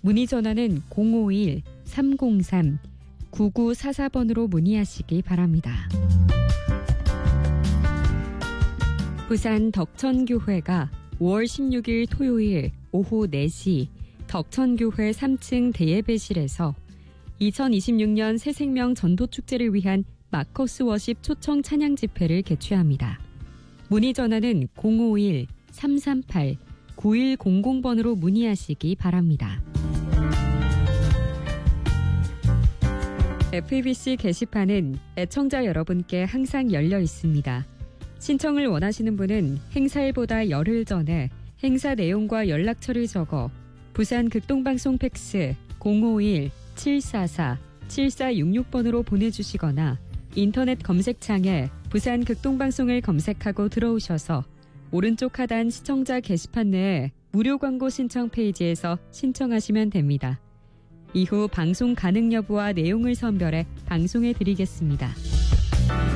문의 전화는 051-303-9944번으로 문의하시기 바랍니다. 부산 덕천교회가 5월 16일 토요일 오후 4시 덕천교회 3층 대예배실에서 2026년 새생명 전도축제를 위한 마커스 워십 초청 찬양 집회를 개최합니다. 문의 전화는 051-338-9100번으로 문의하시기 바랍니다. FEBC 게시판은 애청자 여러분께 항상 열려 있습니다. 신청을 원하시는 분은 행사일보다 열흘 전에 행사 내용과 연락처를 적어 부산 극동방송 팩스 051-744-7466번으로 보내주시거나 인터넷 검색창에 부산 극동방송을 검색하고 들어오셔서 오른쪽 하단 시청자 게시판 내에 무료 광고 신청 페이지에서 신청하시면 됩니다. 이후 방송 가능 여부와 내용을 선별해 방송해 드리겠습니다.